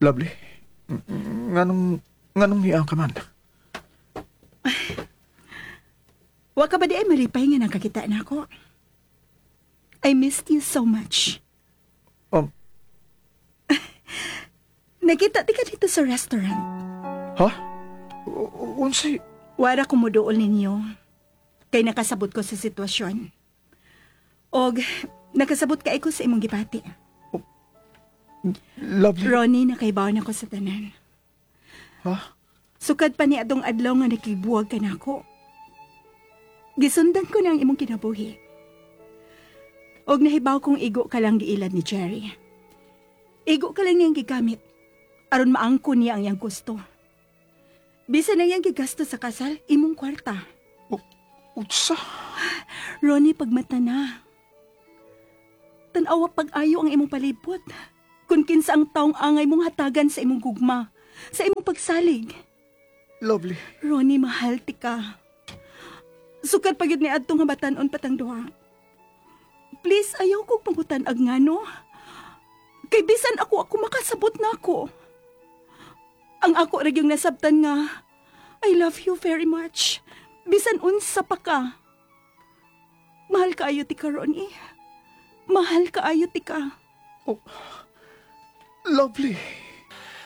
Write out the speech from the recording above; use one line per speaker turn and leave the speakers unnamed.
Lovely. Nganong niya ka man?
Wa ka ba di ay malipay nga nakakita na ako? I missed you so much. Nakita ti ka dito sa restaurant.
Ha? Unsay?
Wara ko muduol ninyo. Kay nakasabot ko sa sitwasyon. Og nakasabot ka ko sa imong gipati.
Lovely.
Ronnie, nakaibawan ako sa tanan.
Ha?
Sukad pa ni adong adlaw nga nakibuwag ka na ako. Gisundan ko na ang imong kinabuhi. Og nahibaw kong igo ka lang giilad ni Jerry. Igo ka lang niyang gigamit. Aron maangko niya ang iyang gusto. Bisa na iyang gigasto sa kasal, imong kwarta.
Utsa?
Ronnie, pagmata na. Tanawa pag-ayo ang imong palibot. Kung kinsa ang taong angay mong hatagan sa imong gugma, sa imong pagsalig.
Lovely.
Ronnie, mahal ti ka. Sukat pagid ni adtong nga batan-on patang duha. Please, ayaw kong pangutan-ag nga, no? Kay bisan ako makasabot na ako. Ang ako ragyong nasabtan nga, I love you very much. Bisan unsa pa ka. Mahal ka ayo ti ka, Ronnie. Mahal ka ayo ti ka.
Lovely.